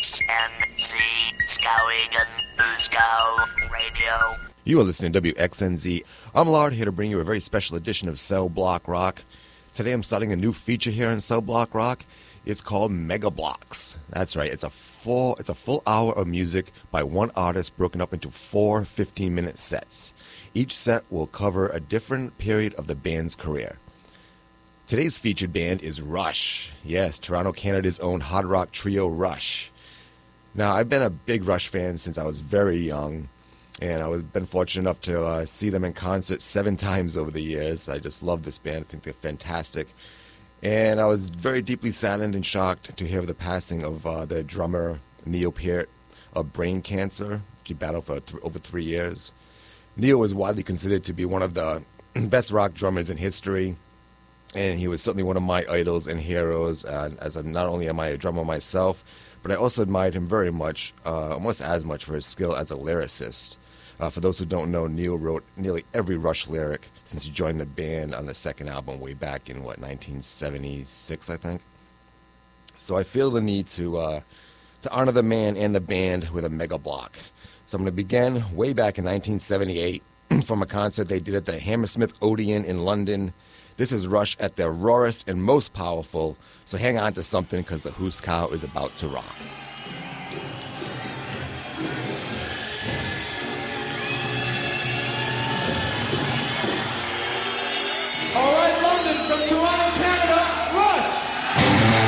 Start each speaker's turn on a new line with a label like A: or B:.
A: WXNZ Skowhegan Boosko Radio.
B: You are listening to WXNZ. I'm Lard, here to bring you a very special edition of Cell Block Rock. Today I'm starting a new feature here in Cell Block Rock. It's called Mega Blocks. That's right, it's a full hour of music by one artist broken up into 4 15-minute sets. Each set will cover a different period of the band's career. Today's featured band is Rush. Yes, Toronto, Canada's own hard rock trio Rush. Now, I've been a big Rush fan since I was very young, and I've been fortunate enough to see them in concert 7 times over the years. I just love this band. I think they're fantastic. And I was very deeply saddened and shocked to hear of the passing of their drummer, Neil Peart, of brain cancer. He battled for over 3 years. Neil was widely considered to be one of the best rock drummers in history, and he was certainly one of my idols and heroes. Not only am I a drummer myself, but I also admired him very much, almost as much for his skill as a lyricist. For those who don't know, Neil wrote nearly every Rush lyric since he joined the band on the second album way back in, 1976, I think. So I feel the need to honor the man and the band with a mega block. So I'm going to begin way back in 1978 from a concert they did at the Hammersmith Odeon in London. This is Rush at their rawest and most powerful, so hang on to something because the Hooskow is about to rock.